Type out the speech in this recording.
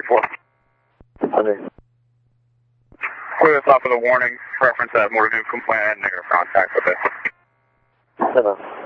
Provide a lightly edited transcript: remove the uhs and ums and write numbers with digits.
4. 100. Clear the top of the warning. Reference that motor vehicle complaint and negative contact with it. 7.